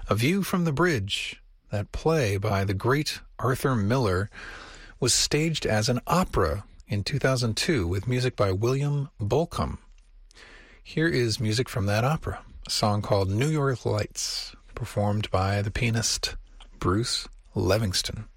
A View from the Bridge, that play by the great Arthur Miller, was staged as an opera in 2002 with music by William Bolcom. Here is music from that opera, a song called New York Lights, performed by the pianist Bruce Levingston.